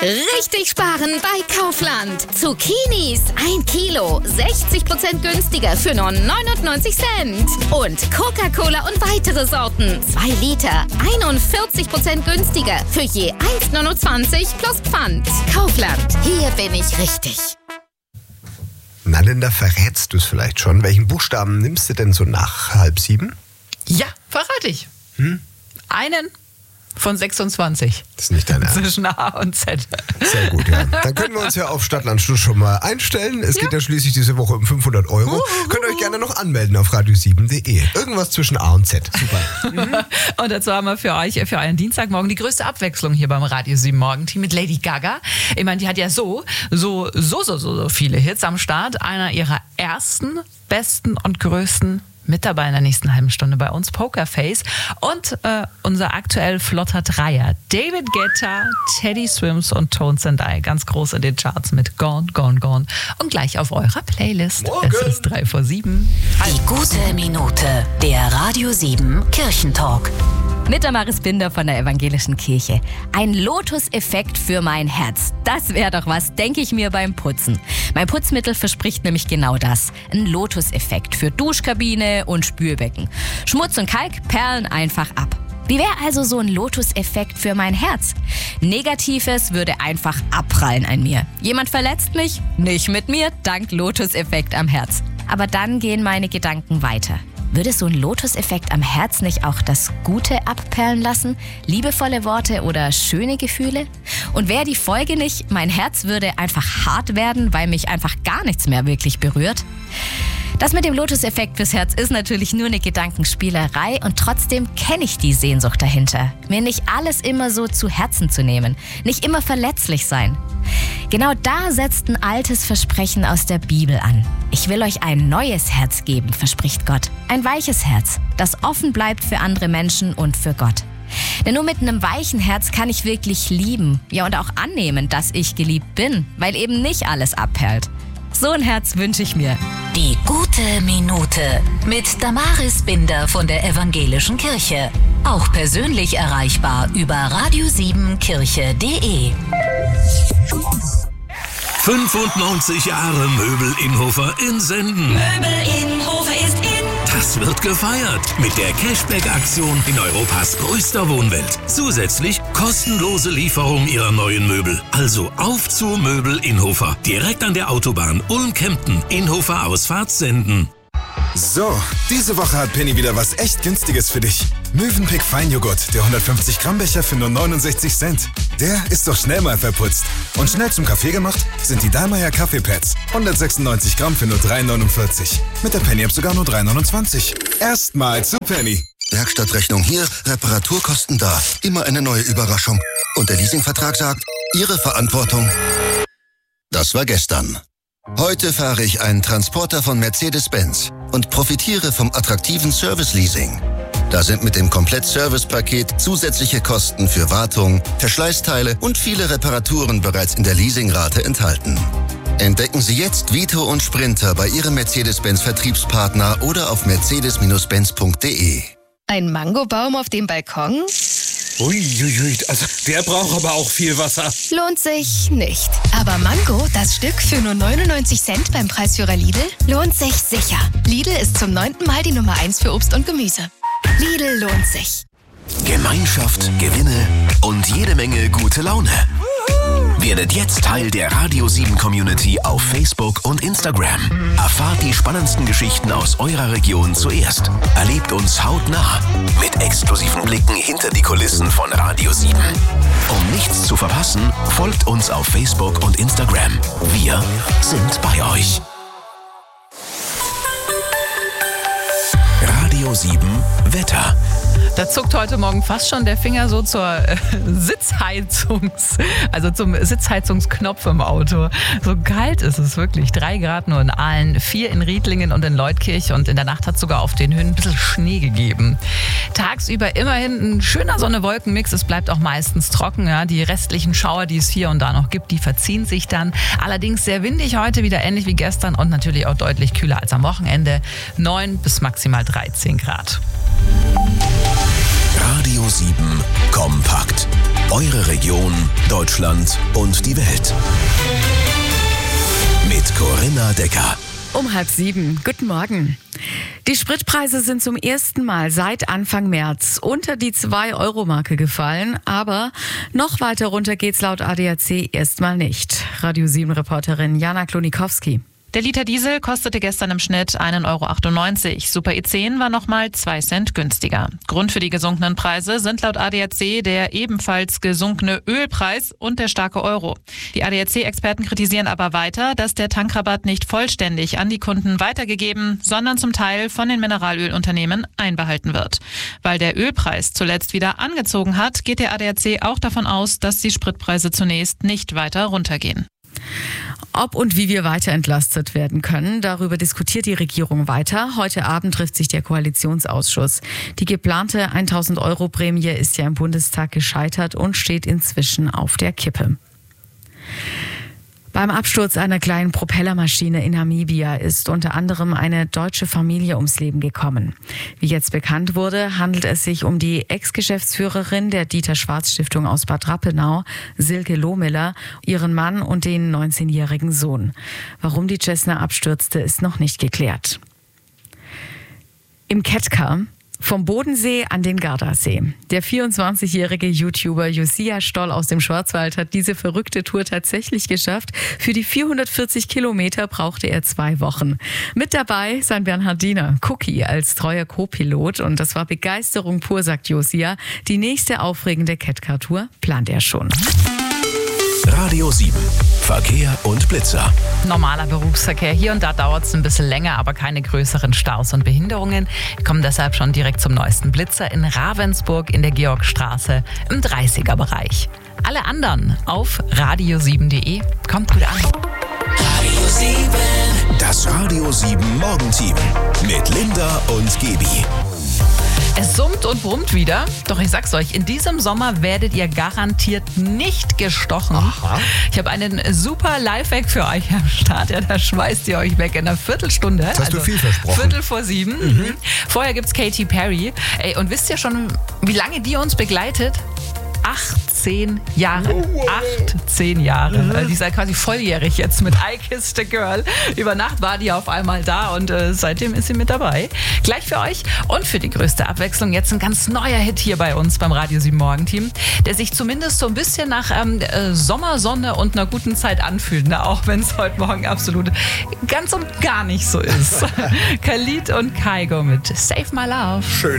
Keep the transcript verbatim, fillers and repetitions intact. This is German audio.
Richtig sparen bei Kaufland. Zucchinis ein Kilo, sechzig Prozent günstiger für nur neunundneunzig Cent. Und Coca-Cola und weitere Sorten, zwei Liter, einundvierzig Prozent günstiger für je eins neunundzwanzig plus Pfand. Kaufland, hier bin ich richtig. Na, denn da verrätst du es vielleicht schon. Welchen Buchstaben nimmst du denn so nach halb sieben? Ja, verrate ich. Hm? Einen von sechsundzwanzig. Das ist nicht dein Ernst. Zwischen A und Z. Sehr gut, ja. Dann können wir uns ja auf Stadtlandschluss schon mal einstellen. Es ja. geht ja schließlich diese Woche um fünfhundert Euro. Uh, uh, uh, Könnt ihr euch gerne noch anmelden auf radio sieben punkt de. Irgendwas zwischen A und Z. Super. Mhm. Und dazu haben wir für euch, für euren Dienstagmorgen die größte Abwechslung hier beim Radio sieben Morgenteam mit Lady Gaga. Ich meine, die hat ja so, so, so, so, so, so viele Hits am Start. Einer ihrer ersten, besten und größten mit dabei in der nächsten halben Stunde bei uns, Pokerface. Und äh, unser aktuell flotter Dreier, David Guetta, Teddy Swims und Tones and I. Ganz groß in den Charts mit Gone, Gone, Gone. Und gleich auf eurer Playlist. Morgen. Es ist drei vor sieben. Die gute Minute, der Radio sieben Kirchentalk. Mit Damaris Binder von der Evangelischen Kirche. Ein Lotus-Effekt für mein Herz. Das wäre doch was, denke ich mir beim Putzen. Mein Putzmittel verspricht nämlich genau das. Ein Lotus-Effekt für Duschkabine und Spülbecken. Schmutz und Kalk perlen einfach ab. Wie wäre also so ein Lotus-Effekt für mein Herz? Negatives würde einfach abprallen an mir. Jemand verletzt mich? Nicht mit mir, dank Lotus-Effekt am Herz. Aber dann gehen meine Gedanken weiter. Würde so ein Lotus-Effekt am Herz nicht auch das Gute abperlen lassen? Liebevolle Worte oder schöne Gefühle? Und wäre die Folge nicht, mein Herz würde einfach hart werden, weil mich einfach gar nichts mehr wirklich berührt? Das mit dem Lotus-Effekt fürs Herz ist natürlich nur eine Gedankenspielerei und trotzdem kenne ich die Sehnsucht dahinter. Mir nicht alles immer so zu Herzen zu nehmen, nicht immer verletzlich sein. Genau da setzt ein altes Versprechen aus der Bibel an. Ich will euch ein neues Herz geben, verspricht Gott. Ein weiches Herz, das offen bleibt für andere Menschen und für Gott. Denn nur mit einem weichen Herz kann ich wirklich lieben, ja und auch annehmen, dass ich geliebt bin, weil eben nicht alles abperlt. So ein Herz wünsche ich mir. Die gute Minute mit Damaris Binder von der Evangelischen Kirche. Auch persönlich erreichbar über radio sieben kirche punkt de. fünfundneunzig Jahre Möbel Innhofer in Senden. Möbel Innhofer ist in. Das wird gefeiert mit der Cashback-Aktion in Europas größter Wohnwelt. Zusätzlich kostenlose Lieferung ihrer neuen Möbel. Also auf zu Möbel Innhofer. Direkt an der Autobahn Ulm-Kempten. Innhofer Ausfahrt Senden. So, diese Woche hat Penny wieder was echt Günstiges für dich. Mövenpick Feinjoghurt, der hundertfünfzig Gramm Becher für nur neunundsechzig Cent. Der ist doch schnell mal verputzt. Und schnell zum Kaffee gemacht sind die Dallmayr Kaffeepads. hundertsechsundneunzig Gramm für nur drei neunundvierzig. Mit der Penny-App sogar nur drei neunundzwanzig. Erstmal zu Penny. Werkstattrechnung hier, Reparaturkosten da. Immer eine neue Überraschung. Und der Leasingvertrag sagt, Ihre Verantwortung. Das war gestern. Heute fahre ich einen Transporter von Mercedes-Benz und profitiere vom attraktiven Service-Leasing. Da sind mit dem Komplett-Service-Paket zusätzliche Kosten für Wartung, Verschleißteile und viele Reparaturen bereits in der Leasingrate enthalten. Entdecken Sie jetzt Vito und Sprinter bei Ihrem Mercedes-Benz-Vertriebspartner oder auf mercedes benz punkt de. Ein Mangobaum auf dem Balkon? Uiuiui, also der braucht aber auch viel Wasser. Lohnt sich nicht. Aber Mango, das Stück für nur neunundneunzig Cent beim Preisführer Lidl, lohnt sich sicher. Lidl ist zum neunten Mal die Nummer eins für Obst und Gemüse. Lidl lohnt sich. Gemeinschaft, Gewinne und jede Menge gute Laune. Werdet jetzt Teil der Radio sieben Community auf Facebook und Instagram. Erfahrt die spannendsten Geschichten aus eurer Region zuerst. Erlebt uns hautnah mit exklusiven Blicken hinter die Kulissen von Radio sieben. Um nichts zu verpassen, folgt uns auf Facebook und Instagram. Wir sind bei euch. Radio sieben Wetter. Da zuckt heute Morgen fast schon der Finger so zur äh, Sitzheizungs, also zum Sitzheizungsknopf im Auto. So kalt ist es wirklich. Drei Grad nur in Aalen, vier in Riedlingen und in Leutkirch und in der Nacht hat es sogar auf den Höhen ein bisschen Schnee gegeben. Tagsüber immerhin ein schöner Sonne-Wolken-Mix. Es bleibt auch meistens trocken. Ja. Die restlichen Schauer, die es hier und da noch gibt, die verziehen sich dann. Allerdings sehr windig heute, wieder ähnlich wie gestern und natürlich auch deutlich kühler als am Wochenende. neun bis maximal dreizehn Grad. Radio sieben kompakt. Eure Region, Deutschland und die Welt. Mit Corinna Decker. Um halb sieben. Guten Morgen. Die Spritpreise sind zum ersten Mal seit Anfang März unter die zwei Euro Marke gefallen, aber noch weiter runter geht's laut A D A C erstmal nicht. Radio sieben Reporterin Jana Klonikowski. Der Liter Diesel kostete gestern im Schnitt einen Euro achtundneunzig. Super E zehn war nochmal zwei Cent günstiger. Grund für die gesunkenen Preise sind laut A D A C der ebenfalls gesunkene Ölpreis und der starke Euro. Die A D A C-Experten kritisieren aber weiter, dass der Tankrabatt nicht vollständig an die Kunden weitergegeben, sondern zum Teil von den Mineralölunternehmen einbehalten wird. Weil der Ölpreis zuletzt wieder angezogen hat, geht der A D A C auch davon aus, dass die Spritpreise zunächst nicht weiter runtergehen. Ob und wie wir weiter entlastet werden können, darüber diskutiert die Regierung weiter. Heute Abend trifft sich der Koalitionsausschuss. Die geplante tausend Euro Prämie ist ja im Bundestag gescheitert und steht inzwischen auf der Kippe. Beim Absturz einer kleinen Propellermaschine in Namibia ist unter anderem eine deutsche Familie ums Leben gekommen. Wie jetzt bekannt wurde, handelt es sich um die Ex-Geschäftsführerin der Dieter-Schwarz-Stiftung aus Bad Rappenau, Silke Lohmiller, ihren Mann und den neunzehnjährigen Sohn. Warum die Cessna abstürzte, ist noch nicht geklärt. Im Kettcar. Vom Bodensee an den Gardasee. Der vierundzwanzigjährige YouTuber Josia Stoll aus dem Schwarzwald hat diese verrückte Tour tatsächlich geschafft. Für die vierhundertvierzig Kilometer brauchte er zwei Wochen. Mit dabei sein Bernhardiner Cookie als treuer Co-Pilot. Und das war Begeisterung pur, sagt Josia. Die nächste aufregende Kettcar-Tour plant er schon. Radio sieben. Verkehr und Blitzer. Normaler Berufsverkehr. Hier und da dauert es ein bisschen länger, aber keine größeren Staus und Behinderungen. Wir kommen deshalb schon direkt zum neuesten Blitzer in Ravensburg in der Georgstraße im dreißiger-Bereich. Alle anderen auf radio sieben punkt de. Kommt gut an. Radio sieben. Das Radio sieben Morgenteam mit Linda und Gebi. Es summt und brummt wieder. Doch ich sag's euch, in diesem Sommer werdet ihr garantiert nicht gestochen. Aha. Ich habe einen super Lifehack für euch am Start. Ja, da schmeißt ihr euch weg in einer Viertelstunde. Das hast also du viel versprochen. Viertel vor sieben. Mhm. Vorher gibt's Katy Perry. Ey, und wisst ihr schon, wie lange die uns begleitet? achtzehn Jahre. Wow. achtzehn Jahre. Mhm. Die ist ja quasi volljährig jetzt mit I Kissed a Girl. Über Nacht war die auf einmal da und äh, seitdem ist sie mit dabei. Gleich für euch und für die größte Abwechslung jetzt ein ganz neuer Hit hier bei uns beim Radio sieben Morgenteam, der sich zumindest so ein bisschen nach ähm, äh, Sommersonne und einer guten Zeit anfühlt, ne? Auch wenn es heute Morgen absolut ganz und gar nicht so ist. Khalid und Kygo mit Save My Love. Schön.